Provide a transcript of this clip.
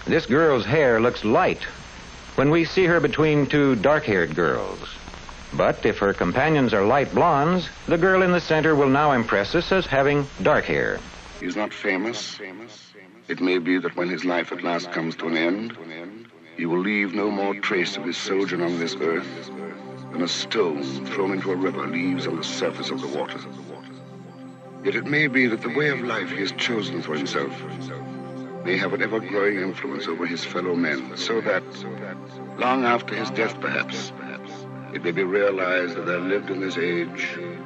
This girl's hair looks light when we see her between two dark-haired girls. But if her companions are light blondes, the girl in the center will now impress us as having dark hair. He's not famous. It may be that when his life at last comes to an end, he will leave no more trace of his sojourn on this earth than a stone thrown into a river leaves on the surface of the water. Yet it may be that the way of life he has chosen for himself may have an ever-growing influence over his fellow men, so that, long after his death perhaps, it may be realized that there lived in this age